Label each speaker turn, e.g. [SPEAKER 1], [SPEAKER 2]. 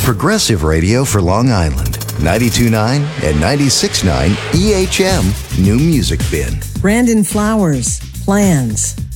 [SPEAKER 1] Progressive Radio for Long Island. 92.9 and 96.9 EHM New Music Bin.
[SPEAKER 2] Brandon Flowers, Plans.